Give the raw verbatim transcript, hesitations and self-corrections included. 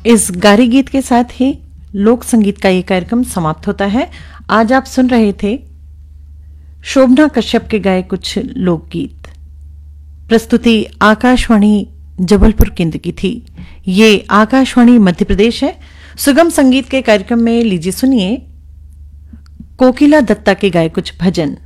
इस गारी गीत के साथ ही लोक संगीत का ये कार्यक्रम समाप्त होता है। आज आप सुन रहे थे शोभना कश्यप के गाए कुछ लोकगीत। प्रस्तुति आकाशवाणी जबलपुर केंद्र की थी। ये आकाशवाणी मध्य प्रदेश है। सुगम संगीत के कार्यक्रम में लीजिए सुनिए कोकिला दत्ता के गाए कुछ भजन।